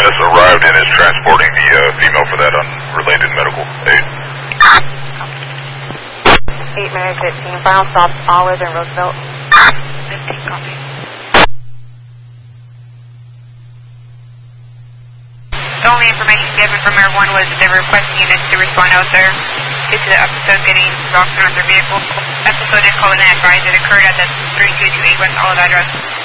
EMS arrived and is transporting the female for that unrelated medical aid. 8 minutes 15. Final stop, Olive and Roosevelt. 15, copy. The only information given from Air 1 was that they were requesting units to respond out there due to the episode getting rocked on their vehicle. Episode did call in and advised it occurred at the 3228 West Olive address.